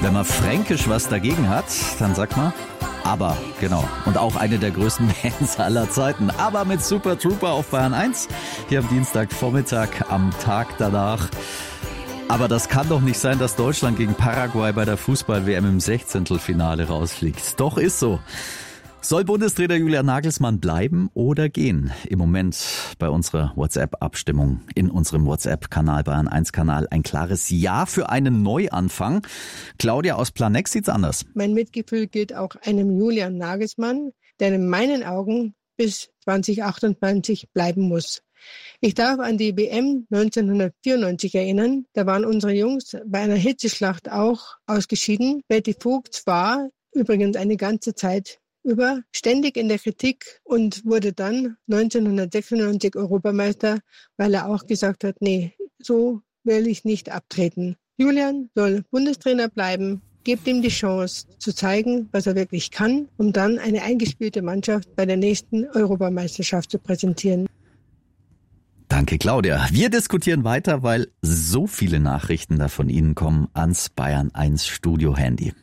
Wenn man fränkisch was dagegen hat, dann sagt man aber, genau. Und auch eine der größten Bands aller Zeiten. Aber mit Super Trooper auf Bayern 1. Hier am Dienstagvormittag, am Tag danach. Aber das kann doch nicht sein, dass Deutschland gegen Paraguay bei der Fußball-WM im 16. rausfliegt. Doch ist so. Soll Bundestrainer Julian Nagelsmann bleiben oder gehen? Im Moment bei unserer WhatsApp-Abstimmung in unserem WhatsApp-Kanal, Bayern 1-Kanal, ein klares Ja für einen Neuanfang. Claudia aus Planegg sieht's anders. Mein Mitgefühl gilt auch einem Julian Nagelsmann, der in meinen Augen bis 2028 bleiben muss. Ich darf an die WM 1994 erinnern. Da waren unsere Jungs bei einer Hitzeschlacht auch ausgeschieden. Betty Vogt war übrigens eine ganze Zeit über ständig in der Kritik und wurde dann 1996 Europameister, weil er auch gesagt hat, nee, so will ich nicht abtreten. Julian soll Bundestrainer bleiben, gebt ihm die Chance zu zeigen, was er wirklich kann, um dann eine eingespielte Mannschaft bei der nächsten Europameisterschaft zu präsentieren. Danke, Claudia. Wir diskutieren weiter, weil so viele Nachrichten da von Ihnen kommen ans Bayern 1 Studio-Handy.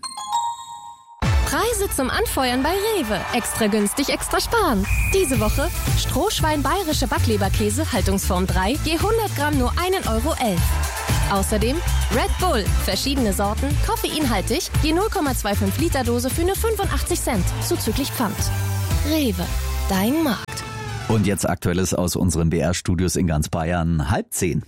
Preise zum Anfeuern bei Rewe. Extra günstig, extra sparen. Diese Woche Strohschwein bayerische Backleberkäse, Haltungsform 3, je 100 Gramm nur 1,11 €. Außerdem Red Bull, verschiedene Sorten, koffeinhaltig, je 0,25 Liter Dose für nur 85 Cent, zuzüglich Pfand. Rewe, dein Markt. Und jetzt Aktuelles aus unseren BR-Studios in ganz Bayern, 9:30.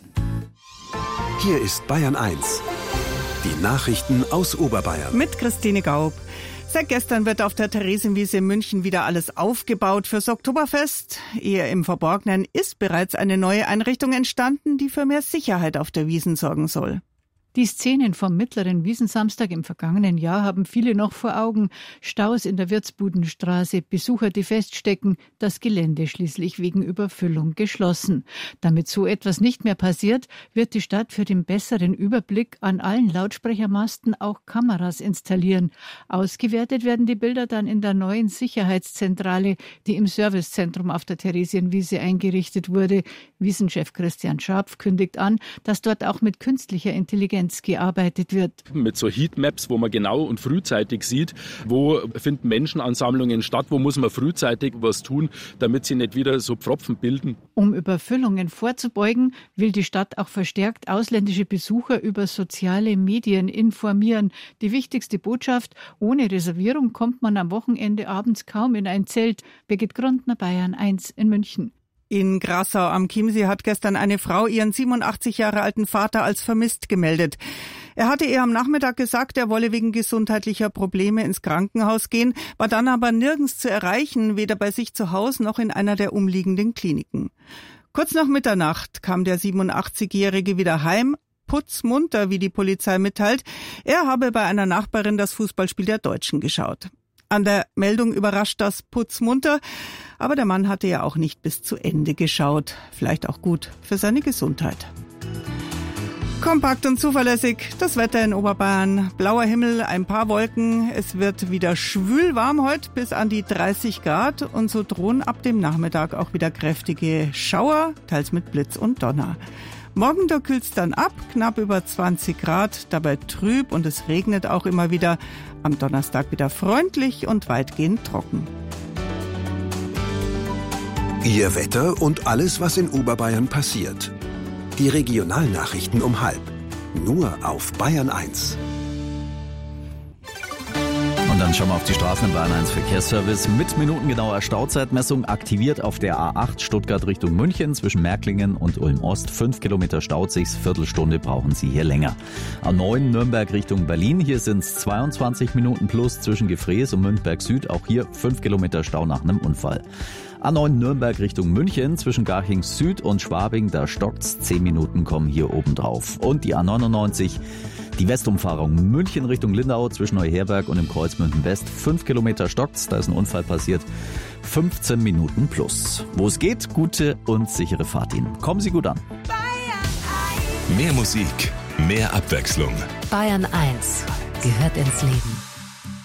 Hier ist Bayern 1. Die Nachrichten aus Oberbayern. Mit Christine Gaub. Seit gestern wird auf der Theresienwiese in München wieder alles aufgebaut fürs Oktoberfest. Eher im Verborgenen ist bereits eine neue Einrichtung entstanden, die für mehr Sicherheit auf der Wiesn sorgen soll. Die Szenen vom mittleren Wiesensamstag im vergangenen Jahr haben viele noch vor Augen. Staus in der Wirtsbudenstraße, Besucher, die feststecken, das Gelände schließlich wegen Überfüllung geschlossen. Damit so etwas nicht mehr passiert, wird die Stadt für den besseren Überblick an allen Lautsprechermasten auch Kameras installieren. Ausgewertet werden die Bilder dann in der neuen Sicherheitszentrale, die im Servicezentrum auf der Theresienwiese eingerichtet wurde. Wiesenchef Christian Scharpf kündigt an, dass dort auch mit künstlicher Intelligenz gearbeitet wird. Mit so Heatmaps, wo man genau und frühzeitig sieht, wo finden Menschenansammlungen statt, wo muss man frühzeitig was tun, damit sie nicht wieder so Pfropfen bilden. Um Überfüllungen vorzubeugen, will die Stadt auch verstärkt ausländische Besucher über soziale Medien informieren. Die wichtigste Botschaft: Ohne Reservierung kommt man am Wochenende abends kaum in ein Zelt. Birgit Grundner, Bayern 1 in München. In Grassau am Chiemsee hat gestern eine Frau ihren 87 Jahre alten Vater als vermisst gemeldet. Er hatte ihr am Nachmittag gesagt, er wolle wegen gesundheitlicher Probleme ins Krankenhaus gehen, war dann aber nirgends zu erreichen, weder bei sich zu Hause noch in einer der umliegenden Kliniken. Kurz nach Mitternacht kam der 87-Jährige wieder heim, putzmunter, wie die Polizei mitteilt. Er habe bei einer Nachbarin das Fußballspiel der Deutschen geschaut. An der Meldung überrascht das putzmunter, aber der Mann hatte ja auch nicht bis zu Ende geschaut. Vielleicht auch gut für seine Gesundheit. Kompakt und zuverlässig das Wetter in Oberbayern. Blauer Himmel, ein paar Wolken. Es wird wieder schwül warm heute bis an die 30 Grad und so drohen ab dem Nachmittag auch wieder kräftige Schauer, teils mit Blitz und Donner. Morgen, da kühlt's dann ab, knapp über 20 Grad, dabei trüb und es regnet auch immer wieder. Am Donnerstag wieder freundlich und weitgehend trocken. Ihr Wetter und alles, was in Oberbayern passiert. Die Regionalnachrichten um 12:30. Nur auf Bayern 1. Und dann schauen wir auf die Straßen im Bayern 1 Verkehrsservice. Mit minutengenauer Stauzeitmessung aktiviert auf der A8 Stuttgart Richtung München zwischen Märklingen und Ulm-Ost. 5 Kilometer staut sich's, Viertelstunde brauchen Sie hier länger. A9 Nürnberg Richtung Berlin. Hier sind's 22 Minuten plus zwischen Gefrees und Mündberg Süd. Auch hier 5 Kilometer Stau nach einem Unfall. A9 Nürnberg Richtung München zwischen Garching Süd und Schwabing. Da stockt's, 10 Minuten kommen hier oben drauf. Und die A99 die Westumfahrung München Richtung Lindau zwischen Neuherberg und dem Kreuz München West. 5 Kilometer stockt's, da ist ein Unfall passiert. 15 Minuten plus. Wo es geht, gute und sichere Fahrt Ihnen. Kommen Sie gut an. Mehr Musik, mehr Abwechslung. Bayern 1 gehört ins Leben.